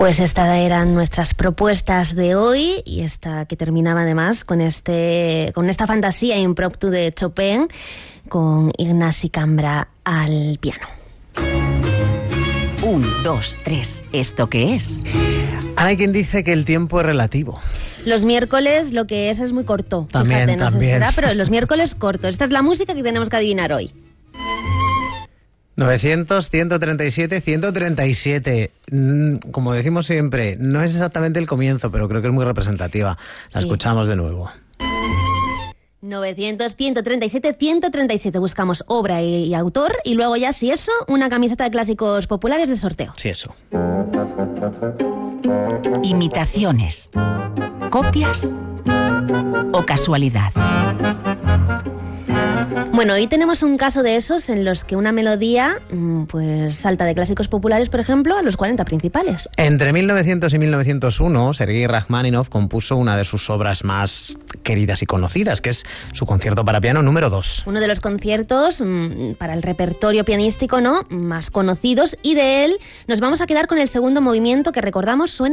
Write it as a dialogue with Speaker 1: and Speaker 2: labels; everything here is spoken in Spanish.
Speaker 1: Pues estas eran nuestras propuestas de hoy, y esta que terminaba además con esta fantasía impromptu de Chopin con Ignasi Cambra al piano.
Speaker 2: 1, 2, 3. ¿Esto qué es?
Speaker 3: Hay quien dice que el tiempo es relativo.
Speaker 1: Los miércoles lo que es muy corto.
Speaker 3: También,
Speaker 1: fíjate, no sé si
Speaker 3: también.
Speaker 1: será, pero los miércoles corto. Esta es la música que tenemos que adivinar hoy.
Speaker 3: 900, 137, 137. Como decimos siempre, no es exactamente el comienzo, pero creo que es muy representativa. La
Speaker 1: Sí.
Speaker 3: escuchamos de nuevo.
Speaker 1: 900, 137, 137. Buscamos obra y autor, y luego ya, si eso, una camiseta de clásicos populares de sorteo.
Speaker 3: Sí, eso.
Speaker 2: Imitaciones, copias o casualidad.
Speaker 1: Bueno, hoy tenemos un caso de esos en los que una melodía pues salta de clásicos populares, por ejemplo, a los 40 principales.
Speaker 3: Entre 1900 y 1901, Sergei Rachmaninoff compuso una de sus obras más queridas y conocidas, que es su concierto para piano número 2.
Speaker 1: Uno de los conciertos para el repertorio pianístico, ¿no?, más conocidos, y de él nos vamos a quedar con el segundo movimiento, que recordamos suena